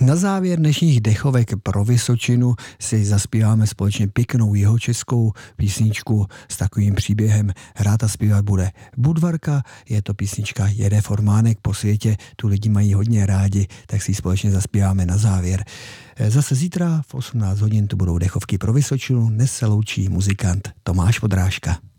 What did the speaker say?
Na závěr dnešních dechovek pro Vysočinu si zaspíváme společně pěknou jihočeskou písničku s takovým příběhem. Hrát a zpívat bude Budvarka, je to písnička Jede formánek po světě, tu lidi mají hodně rádi, tak si ji společně zaspíváme na závěr. Zase zítra v 18 hodin tu budou dechovky pro Vysočinu, dnes se loučí muzikant Tomáš Vodrážka.